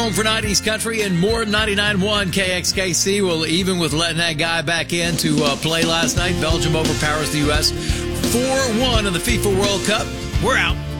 home for 90s country and more 99.1 KXKC. Well, even with letting that guy back in to play last night, Belgium overpowers the U.S. 4-1 in the FIFA World Cup. We're out.